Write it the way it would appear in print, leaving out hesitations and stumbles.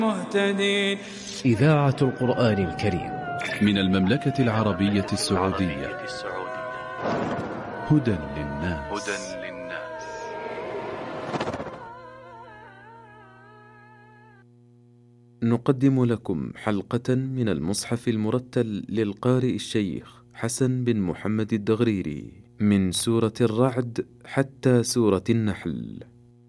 مهتدين. إذاعة القرآن الكريم من المملكة العربية السعودية. هدى للناس. نقدم لكم حلقة من المصحف المرتل للقارئ الشيخ حسن بن محمد الدغريري من سورة الرعد حتى سورة النحل.